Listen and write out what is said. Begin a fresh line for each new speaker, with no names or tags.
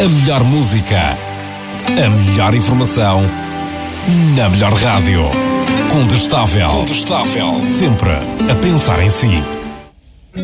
A melhor música, a melhor informação, na melhor rádio. Contestável. Sempre a pensar em si.